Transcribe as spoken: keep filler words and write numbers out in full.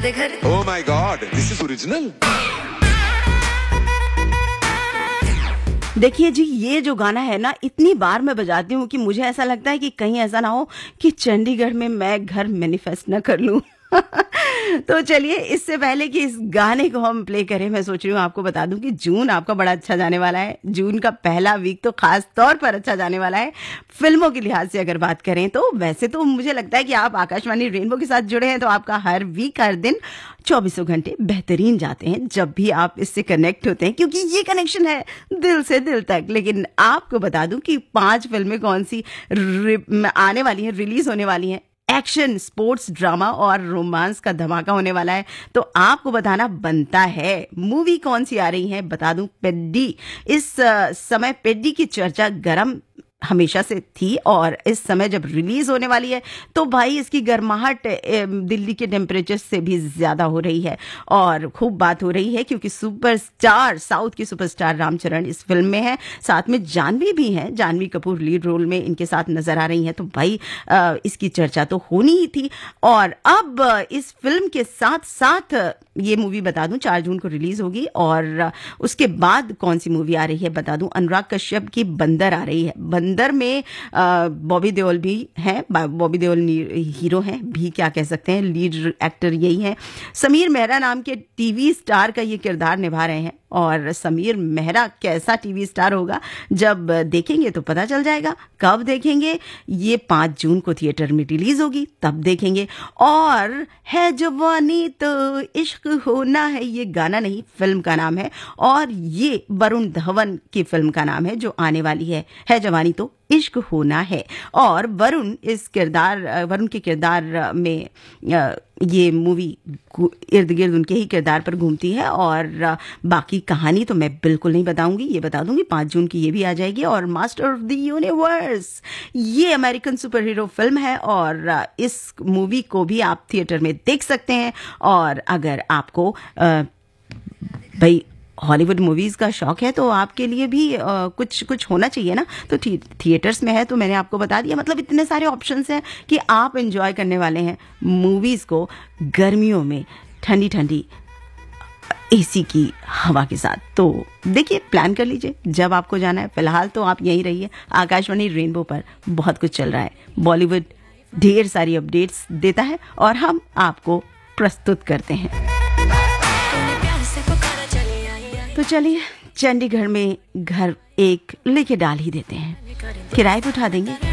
दे घर। Oh my God, this is original. देखिए जी, ये जो गाना है ना, इतनी बार मैं बजाती हूँ कि मुझे ऐसा लगता है कि कहीं ऐसा ना हो कि चंडीगढ़ में मैं घर मैनिफेस्ट ना कर लूँ। तो चलिए, इससे पहले कि इस गाने को हम प्ले करें, मैं सोच रही हूँ आपको बता दूं कि जून आपका बड़ा अच्छा जाने वाला है। जून का पहला वीक तो खास तौर पर अच्छा जाने वाला है। फिल्मों के लिहाज से अगर बात करें तो वैसे तो मुझे लगता है कि आप आकाशवाणी रेनबो के साथ जुड़े हैं तो आपका हर वीक हर दिन चौबीसों घंटे बेहतरीन जाते हैं जब भी आप इससे कनेक्ट होते हैं, क्योंकि ये कनेक्शन है दिल से दिल तक। लेकिन आपको बता दूं कि पांच फिल्में कौन सी आने वाली हैं, रिलीज होने वाली हैं। एक्शन, स्पोर्ट्स, ड्रामा और रोमांस का धमाका होने वाला है, तो आपको बताना बनता है मूवी कौन सी आ रही है। बता दूं, पेड्डी। इस uh, समय पेड्डी की चर्चा गरम हमेशा से थी और इस समय जब रिलीज होने वाली है तो भाई इसकी गर्माहट दिल्ली के टेम्परेचर से भी ज्यादा हो रही है और खूब बात हो रही है, क्योंकि सुपरस्टार, साउथ की सुपरस्टार रामचरण इस फिल्म में है। साथ में जानवी भी हैं, जानवी कपूर लीड रोल में इनके साथ नजर आ रही हैं। तो भाई इसकी चर्चा तो होनी ही थी। और अब इस फिल्म के साथ साथ ये मूवी बता दूं चार जून को रिलीज होगी और उसके बाद कौन सी मूवी आ रही है बता दूं, अनुराग कश्यप की बंदर आ रही है। बंदर में बॉबी देओल भी है, बॉबी देओल हीरो हैं भी, क्या कह सकते हैं, लीड एक्टर यही है। समीर मेहरा नाम के टीवी स्टार का ये किरदार निभा रहे हैं और समीर मेहरा कैसा टीवी स्टार होगा जब देखेंगे तो पता चल जाएगा। कब देखेंगे? ये पांच जून को थिएटर में रिलीज होगी, तब देखेंगे। और है जवानी तो इश्क होना है, ये गाना नहीं, फिल्म का नाम है और ये वरुण धवन की फिल्म का नाम है जो आने वाली है। है जवानी तो इश्क होना है। और वरुण इस किरदार वरुण के किरदार में ये मूवी इर्द गिर्द उनके ही किरदार पर घूमती है और बाकी कहानी तो मैं बिल्कुल नहीं बताऊंगी। ये बता दूंगी पांच जून की ये भी आ जाएगी। और मास्टर ऑफ द यूनिवर्स, ये अमेरिकन सुपर हीरो फिल्म है और इस मूवी को भी आप थिएटर में देख सकते हैं। और अगर आपको भाई हॉलीवुड मूवीज का शौक है तो आपके लिए भी आ, कुछ कुछ होना चाहिए ना। तो थी, थिएटर्स में है तो मैंने आपको बता दिया। मतलब इतने सारे ऑप्शंस हैं कि आप एंजॉय करने वाले हैं मूवीज को गर्मियों में ठंडी ठंडी एसी की हवा के साथ। तो देखिए, प्लान कर लीजिए जब आपको जाना है। फिलहाल तो आप यहीं रहिए, आकाशवाणी रेनबो पर बहुत कुछ चल रहा है। बॉलीवुड ढेर सारी अपडेट्स देता है और हम आपको प्रस्तुत करते हैं। तो चलिए, चंडीगढ़ में घर एक लेके डाल ही देते हैं, किराए पे उठा देंगे।